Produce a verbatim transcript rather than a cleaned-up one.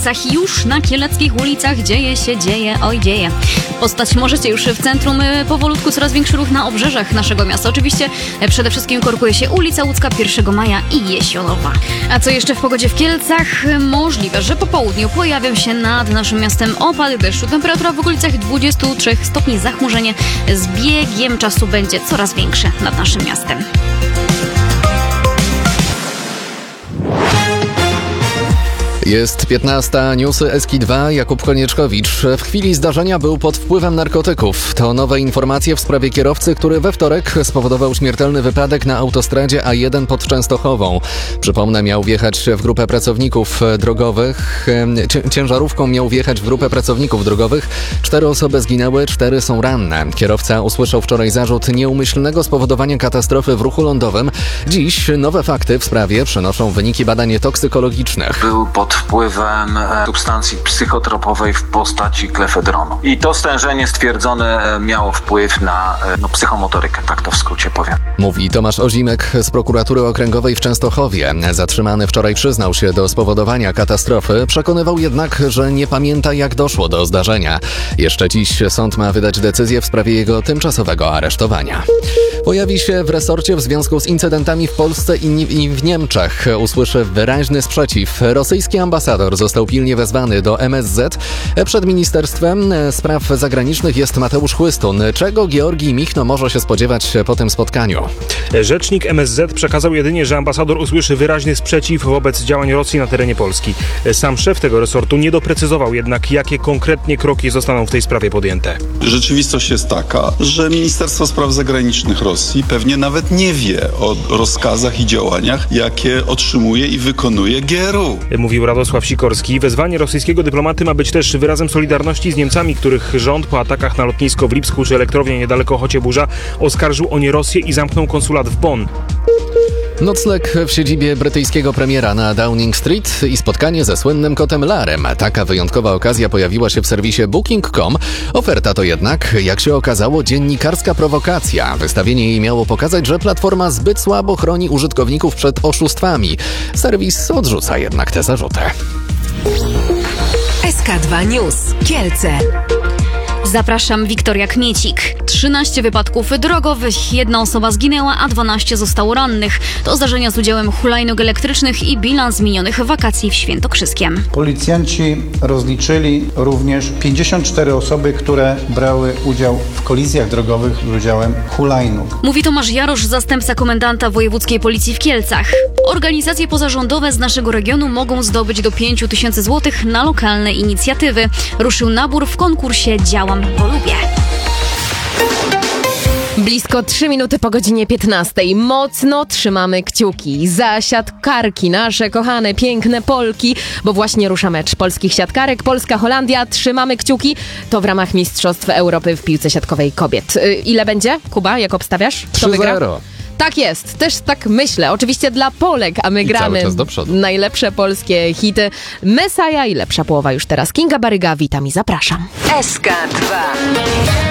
Kielcach. Już na kieleckich ulicach dzieje się, dzieje, oj dzieje. Postać możecie już w centrum, powolutku coraz większy ruch na obrzeżach naszego miasta. Oczywiście przede wszystkim korkuje się ulica Łódzka, pierwszego maja i Jesionowa. A co jeszcze w pogodzie w Kielcach? Możliwe, że po południu pojawią się nad naszym miastem opady deszczu. Temperatura w okolicach dwudziestu trzech stopni, zachmurzenie z biegiem czasu będzie coraz większe nad naszym miastem. Jest piętnasta, newsy Eski dwa, Jakub Konieczkowicz. W chwili zdarzenia był pod wpływem narkotyków. To nowe informacje w sprawie kierowcy, który we wtorek spowodował śmiertelny wypadek na autostradzie A jeden pod Częstochową. Przypomnę, miał wjechać w grupę pracowników drogowych. Ciężarówką miał wjechać w grupę pracowników drogowych. Cztery osoby zginęły, cztery są ranne. Kierowca usłyszał wczoraj zarzut nieumyślnego spowodowania katastrofy w ruchu lądowym. Dziś nowe fakty w sprawie przynoszą wyniki badań toksykologicznych. Był pod wpływem substancji psychotropowej w postaci klefedronu. I to stężenie stwierdzone miało wpływ na no, psychomotorykę, tak to w skrócie powiem. Mówi Tomasz Ozimek z prokuratury okręgowej w Częstochowie. Zatrzymany wczoraj przyznał się do spowodowania katastrofy, przekonywał jednak, że nie pamięta, jak doszło do zdarzenia. Jeszcze dziś sąd ma wydać decyzję w sprawie jego tymczasowego aresztowania. Pojawi się w resorcie w związku z incydentami w Polsce i w Niemczech. Usłyszy wyraźny sprzeciw. Rosyjski ambasador został pilnie wezwany do M S Z. Przed Ministerstwem Spraw Zagranicznych jest Mateusz Chłystun. Czego Georgij Michno może się spodziewać po tym spotkaniu? Rzecznik M S Z przekazał jedynie, że ambasador usłyszy wyraźny sprzeciw wobec działań Rosji na terenie Polski. Sam szef tego resortu nie doprecyzował jednak, jakie konkretnie kroki zostaną w tej sprawie podjęte. Rzeczywistość jest taka, że Ministerstwo Spraw Zagranicznych Rosji pewnie nawet nie wie o rozkazach i działaniach, jakie otrzymuje i wykonuje G R U. Mówił Radosław Sikorski. Wezwanie rosyjskiego dyplomaty ma być też wyrazem solidarności z Niemcami, których rząd po atakach na lotnisko w Lipsku czy elektrownię niedaleko Chocieburza oskarżył o nie Rosję i zamknął konsulat w Bonn. Nocleg w siedzibie brytyjskiego premiera na Downing Street i spotkanie ze słynnym kotem Larem. Taka wyjątkowa okazja pojawiła się w serwisie booking kropka com. Oferta to jednak, jak się okazało, dziennikarska prowokacja. Wystawienie jej miało pokazać, że platforma zbyt słabo chroni użytkowników przed oszustwami. Serwis odrzuca jednak te zarzuty. S K dwa News. Kielce. Zapraszam, Wiktoria Kmiecik. trzynaście wypadków drogowych, jedna osoba zginęła, a dwanaście zostało rannych. To zdarzenia z udziałem hulajnóg elektrycznych i bilans minionych wakacji w Świętokrzyskiem. Policjanci rozliczyli również pięćdziesiąt cztery osoby, które brały udział w kolizjach drogowych z udziałem hulajnóg. Mówi Tomasz Jarosz, zastępca komendanta wojewódzkiej policji w Kielcach. Organizacje pozarządowe z naszego regionu mogą zdobyć do pięć tysięcy złotych na lokalne inicjatywy. Ruszył nabór w konkursie Działam, bo lubię. Blisko trzy minuty po godzinie piętnastej. Mocno trzymamy kciuki za siatkarki, nasze kochane, piękne Polki, bo właśnie rusza mecz polskich siatkarek. Polska-Holandia, trzymamy kciuki. To w ramach Mistrzostw Europy w piłce siatkowej kobiet. Yy, ile będzie, Kuba, jak obstawiasz? Kto wygra? trzy zero. Tak jest, też tak myślę. Oczywiście dla Polek, a my I gramy cały czas do przodu. najlepsze polskie hity. Messiah i lepsza połowa już teraz. Kinga Baryga, witam i zapraszam. S K dwa.